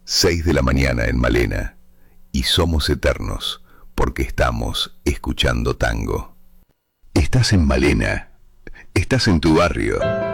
6 de la mañana en Malena, y somos eternos porque estamos escuchando tango. Estás en Malena, estás en tu barrio.